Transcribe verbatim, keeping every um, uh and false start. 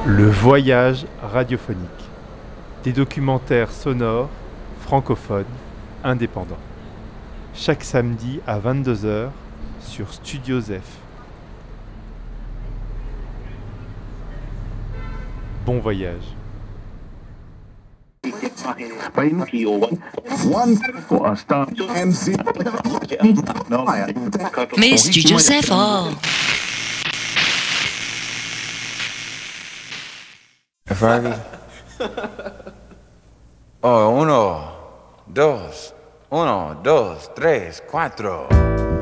Le voyage radiophonique. Des documentaires sonores, francophones, indépendants. Chaque samedi à vingt-deux heures sur Studio Zef. Bon voyage. Mais Studio Zef, oh. Farley. Oh, uno, dos, uno, dos, tres, cuatro.